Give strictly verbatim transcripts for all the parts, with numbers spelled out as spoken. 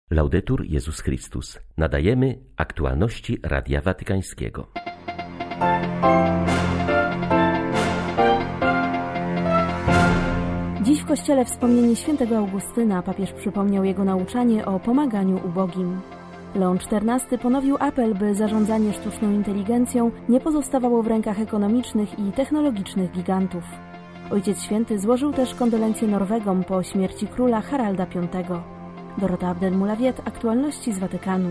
Laudetur Jezus Chrystus. Nadajemy aktualności Radia Watykańskiego. Dziś w kościele wspomnienie świętego Augustyna papież przypomniał jego nauczanie o pomaganiu ubogim. Leon czternasty ponowił apel, by zarządzanie sztuczną inteligencją nie pozostawało w rękach ekonomicznych i technologicznych gigantów. Ojciec Święty złożył też kondolencje Norwegom po śmierci króla Haralda piątego. Dorota Abdel-Mulawiet, aktualności z Watykanu.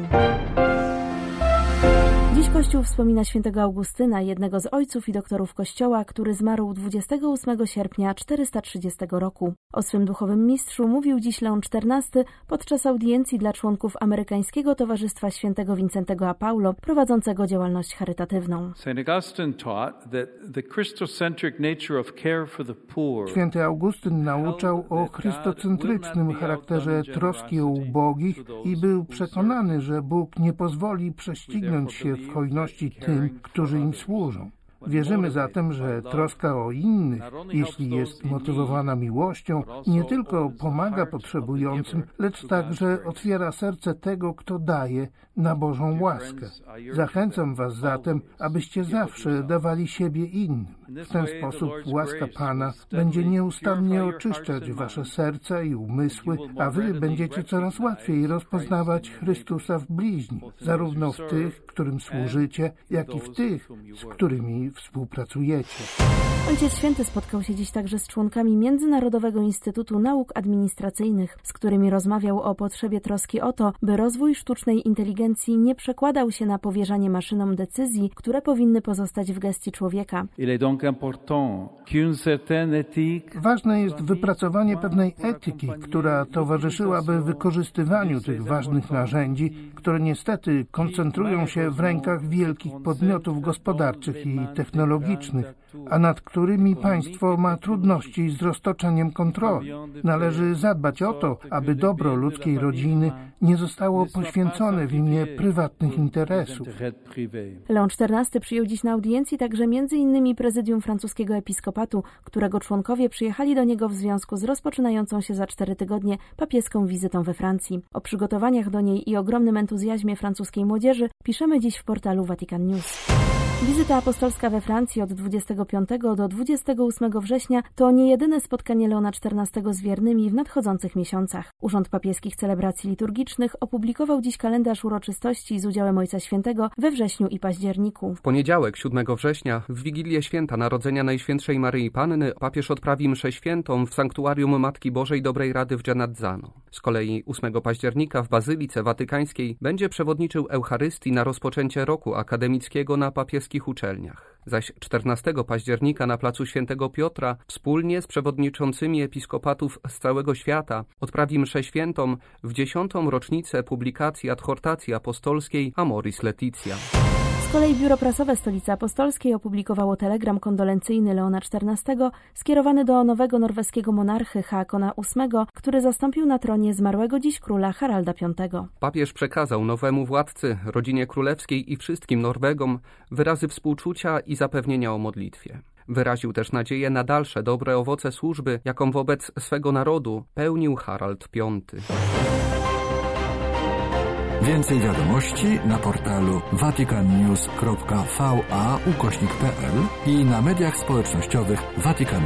Dziś Kościół wspomina świętego Augustyna, jednego z ojców i doktorów Kościoła, który zmarł dwudziestego ósmego sierpnia czterysta trzydziestego roku. O swym duchowym mistrzu mówił dziś Leon czternasty podczas audiencji dla członków amerykańskiego Towarzystwa Świętego Wincentego a Paulo, prowadzącego działalność charytatywną. Święty Augustyn nauczał o chrystocentrycznym charakterze troski o ubogich i był przekonany, że Bóg nie pozwoli prześcignąć się w hojności tym, którzy im służą. Wierzymy zatem, że troska o innych, jeśli jest motywowana miłością, nie tylko pomaga potrzebującym, lecz także otwiera serce tego, kto daje, na Bożą łaskę. Zachęcam was zatem, abyście zawsze dawali siebie innym. W ten sposób łaska Pana będzie nieustannie oczyszczać wasze serca i umysły, a wy będziecie coraz łatwiej rozpoznawać Chrystusa w bliźni, zarówno w tych, którym służycie, jak i w tych, z którymi współpracujecie. Ojciec Święty spotkał się dziś także z członkami Międzynarodowego Instytutu Nauk Administracyjnych, z którymi rozmawiał o potrzebie troski o to, by rozwój sztucznej inteligencji nie przekładał się na powierzanie maszynom decyzji, które powinny pozostać w gestii człowieka. Ważne jest wypracowanie pewnej etyki, która towarzyszyłaby wykorzystywaniu tych ważnych narzędzi, które niestety koncentrują się w rękach wielkich podmiotów gospodarczych i technologicznych, a nad którymi państwo ma trudności z roztoczeniem kontroli. Należy zadbać o to, aby dobro ludzkiej rodziny nie zostało poświęcone w imię prywatnych interesów. Leon czternasty przyjął dziś na audiencji także między innymi prezydium francuskiego episkopatu, którego członkowie przyjechali do niego w związku z rozpoczynającą się za cztery tygodnie papieską wizytą we Francji. O przygotowaniach do niej i ogromnym entuzjazmie francuskiej młodzieży piszemy dziś w portalu Vatican News. Wizyta apostolska we Francji od dwudziestego piątego do dwudziestego ósmego września to nie jedyne spotkanie Leona czternastego z wiernymi w nadchodzących miesiącach. Urząd Papieskich Celebracji Liturgicznych opublikował dziś kalendarz uroczystości z udziałem Ojca Świętego we wrześniu i październiku. W poniedziałek, siódmego września, w Wigilię Święta Narodzenia Najświętszej Maryi Panny, papież odprawi mszę świętą w sanktuarium Matki Bożej Dobrej Rady w Genazzano. Z kolei ósmego października w Bazylice Watykańskiej będzie przewodniczył Eucharystii na rozpoczęcie roku akademickiego na papieskich uczelniach. Zaś czternastego października na placu Świętego Piotra wspólnie z przewodniczącymi episkopatów z całego świata odprawi mszę świętą w dziesiątą rocznicę publikacji adhortacji apostolskiej Amoris Laetitia. Z kolei Biuro Prasowe Stolicy Apostolskiej opublikowało telegram kondolencyjny Leona czternastego skierowany do nowego norweskiego monarchy Haakona ósmego, który zastąpił na tronie zmarłego dziś króla Haralda piątego. Papież przekazał nowemu władcy, rodzinie królewskiej i wszystkim Norwegom wyrazy współczucia i zapewnienia o modlitwie. Wyraził też nadzieję na dalsze dobre owoce służby, jaką wobec swego narodu pełnił Harald piąty. Więcej wiadomości na portalu vaticannews kropka va ukośnik pl i na mediach społecznościowych Vatican